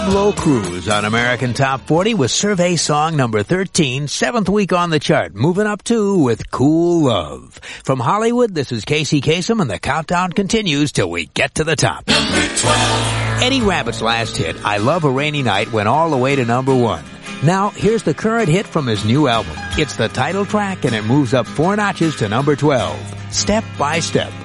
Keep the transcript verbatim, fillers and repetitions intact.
Pablo Cruz on American Top forty with survey song number thirteen, seventh week on the chart, moving up two with Cool Love. From Hollywood, this is Casey Kasem, and the countdown continues till we get to the top. Number twelve. Eddie Rabbitt's last hit, I Love a Rainy Night, went all the way to number one. Now, here's the current hit from his new album. It's the title track, and it moves up four notches to number twelve, Step by Step.